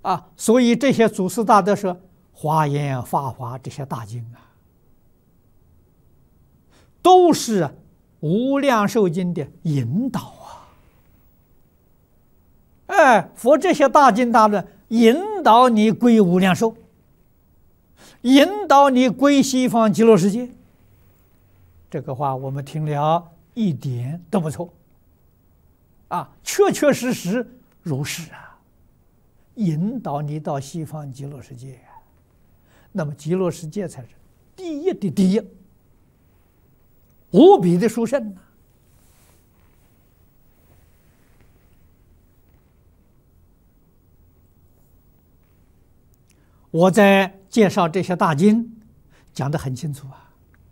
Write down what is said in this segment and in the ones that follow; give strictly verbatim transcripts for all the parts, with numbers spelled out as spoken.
啊，所以这些祖师大德说，《华严》《法华》这些大经啊，都是无量寿经的引导啊。哎，佛这些大经大论引导你归无量寿，引导你归西方极乐世界。这个话我们听了一点都不错啊，确确实实如是啊，引导你到西方极乐世界啊。那么极乐世界才是第一的第一，无比的殊胜呐、啊。我在介绍这些大经讲得很清楚啊。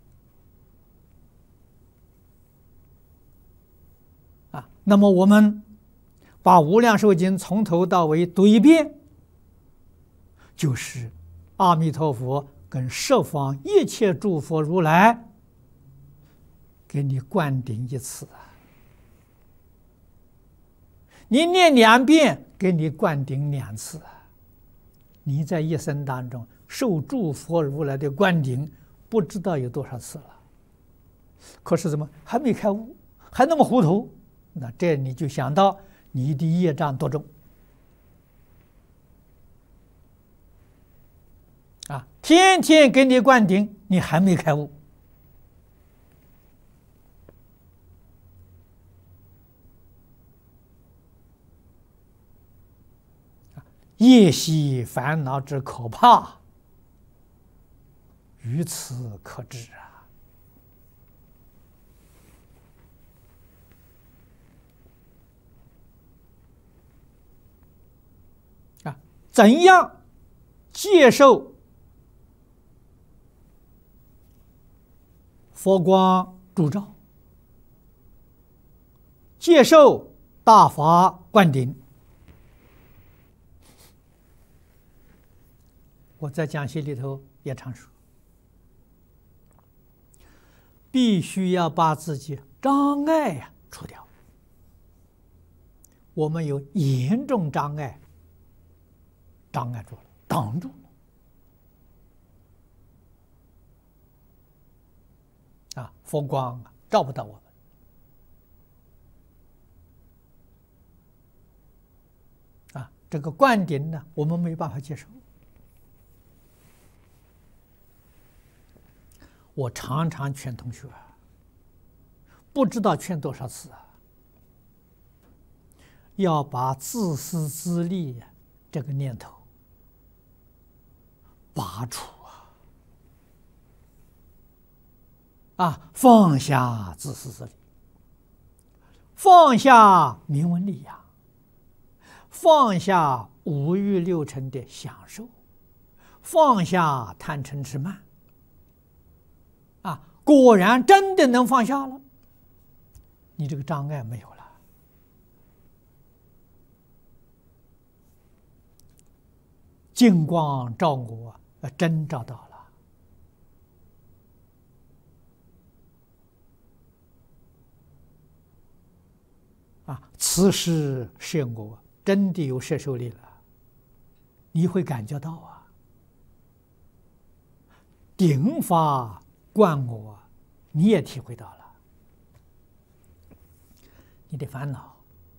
啊，那么我们把《无量寿经》从头到尾读一遍，就是阿弥陀佛跟十方一切诸佛如来给你灌顶一次啊。你念两遍，给你灌顶两次啊。你在一生当中受诸佛如来的灌顶，不知道有多少次了。可是怎么还没开悟，还那么糊涂？那这你就想到你的业障多重啊！天天给你灌顶，你还没开悟。业习烦恼之可怕，于此可知啊！啊，怎样接受佛光烛照，接受大法灌顶？我在讲习里头也常说，必须要把自己障碍呀除掉。我们有严重障碍，障碍住了，挡住了啊！佛光啊照不到我们啊！这个灌顶呢，我们没办法接受。我常常劝同学，不知道劝多少次啊，要把自私自利这个念头拔除啊！啊，放下自私自利，放下名闻利养，放下五欲六尘的享受，放下贪嗔痴慢。啊，果然真的能放下了，你这个障碍没有了。净光照我，真照到了。啊，此时是我真的有摄受力了，你会感觉到啊，顶法灌我，你也体会到了，你的烦恼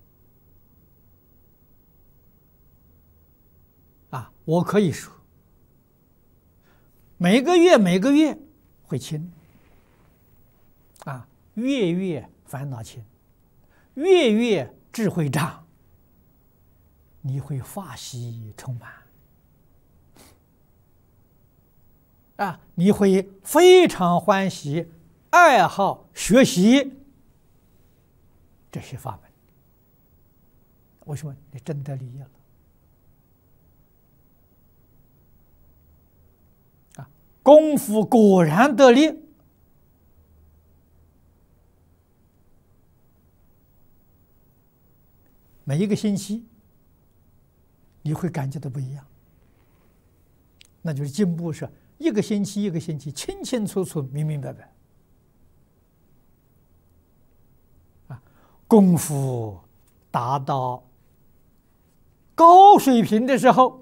啊，我可以说，每个月每个月会轻啊，月月烦恼轻，月月智慧长，你会法喜充满。啊，你会非常欢喜，爱好学习这些法门。为什么？你真得利益了啊！功夫果然得力，每一个星期你会感觉到不一样，那就是进步是。一个星期一个星期，清清楚楚、明明白白，啊，功夫达到高水平的时候，